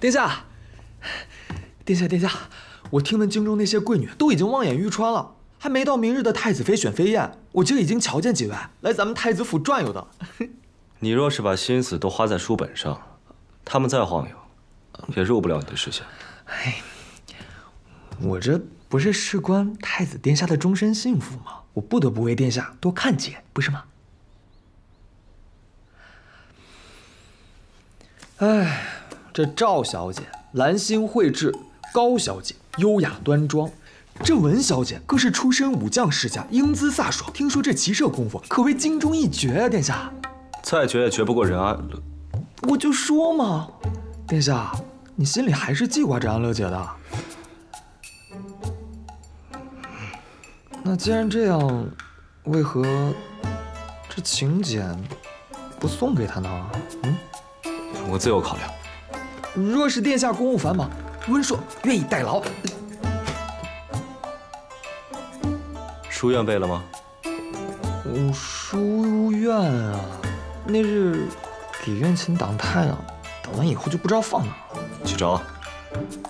殿下，殿下，我听闻京中那些贵女都已经望眼欲穿了，还没到明日的太子妃选妃宴，我就已经瞧见几位来咱们太子府转悠的。 你若是把心思都花在书本上，他们再晃悠，也入不了你的视线。 哎，我这不是事关太子殿下的终身幸福吗？我不得不为殿下多看几眼，不是吗？哎，这赵小姐兰心蕙质，高小姐优雅端庄，这文小姐更是出身武将世家，英姿飒爽。听说这骑射功夫可谓京中一绝啊！殿下， 再绝也绝不过任安。 我就说嘛，殿下，你心里还是记挂着安乐姐的。那既然这样，为何这请柬不送给他呢？ 我自有考量。 若是殿下公务繁忙，温硕愿意代劳。 书院备了吗？ 书院啊，那日给院卿挡太阳，等完以后就不知道放哪了。 去找。